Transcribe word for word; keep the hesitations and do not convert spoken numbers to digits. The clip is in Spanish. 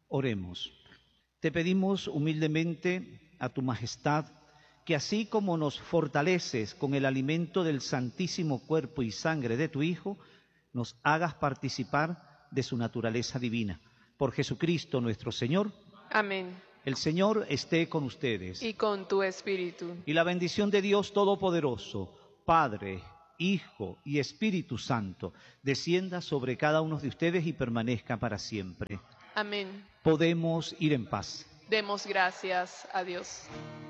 Oremos. Te pedimos humildemente a tu majestad que así como nos fortaleces con el alimento del santísimo cuerpo y sangre de tu Hijo, nos hagas participar de su naturaleza divina. Por Jesucristo nuestro Señor. Amén. El Señor esté con ustedes. Y con tu espíritu. Y la bendición de Dios Todopoderoso, Padre, Hijo y Espíritu Santo, descienda sobre cada uno de ustedes y permanezca para siempre. Amén. Podemos ir en paz. Demos gracias a Dios.